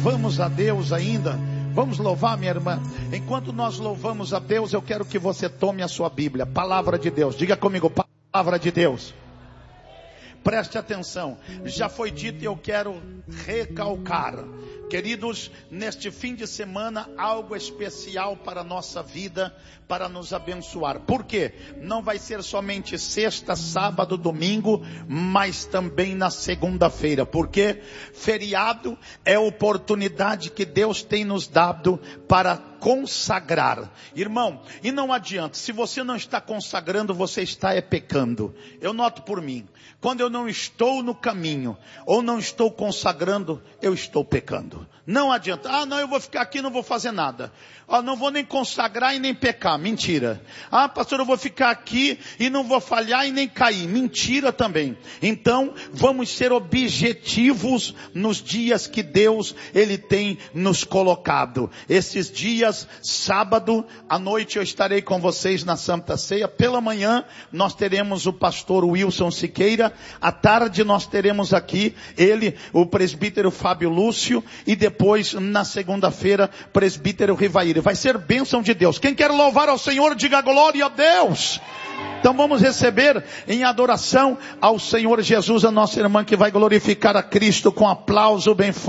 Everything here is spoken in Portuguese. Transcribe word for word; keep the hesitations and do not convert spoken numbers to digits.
louvamos a Deus ainda, vamos louvar, minha irmã. Enquanto nós louvamos a Deus, eu quero que você tome a sua Bíblia, palavra de Deus. Diga comigo, palavra de Deus. Preste atenção, já foi dito e eu quero recalcar. Queridos, neste fim de semana, algo especial para a nossa vida, para nos abençoar. Por quê? Não vai ser somente sexta, sábado, domingo, mas também na segunda-feira. Porque feriado é a oportunidade que Deus tem nos dado para consagrar. Irmão, e não adianta, se você não está consagrando, você está é pecando. Eu noto por mim, quando eu não estou no caminho, ou não estou consagrando, eu estou pecando. Não adianta, ah não, eu vou ficar aqui e não vou fazer nada. Ah, não vou nem consagrar e nem pecar. Mentira. Ah, pastor, eu vou ficar aqui e não vou falhar e nem cair. Mentira também. Então, vamos ser objetivos nos dias que Deus, Ele tem nos colocado. Esses dias, sábado, à noite eu estarei com vocês na Santa Ceia. Pela manhã, nós teremos o pastor Wilson Siqueira. À tarde, nós teremos aqui ele, o presbítero Fábio Lúcio. E depois, na segunda-feira, presbítero Rivaíra. Vai ser bênção de Deus. Quem quer louvar ao Senhor, diga glória a Deus. Então vamos receber em adoração ao Senhor Jesus, a nossa irmã que vai glorificar a Cristo com aplauso bem forte.